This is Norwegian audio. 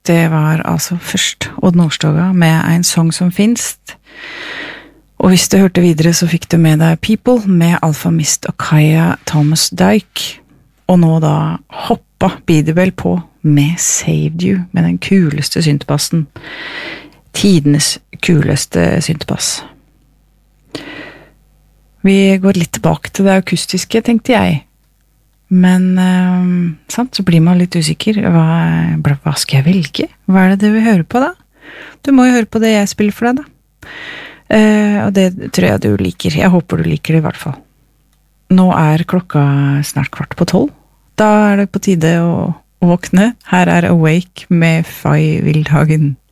Det var altså først Odd Nordstoga med En sång som finst. Og hvis du hørte videre, så fikk du med deg People med Alfa Mist og Kaja Thomas Dyke. Og nå da hoppa Bidebel på med Saved You, med den kuleste syntbassen. Tidenes kuleste syntbass. Vi går litt tilbake til det akustiske, tenkte jeg. Men sant, så blir man litt usikker. Hva skal jeg velge? Hva det du vil høre på da? Du må jo høre på det jeg spiller for deg da. Og det tror jeg du liker. Jeg håper du liker det I hvert fall. Nå klokka snart 11:15. Da det på tide å våkne. Her Awake med Fay Wildhagen.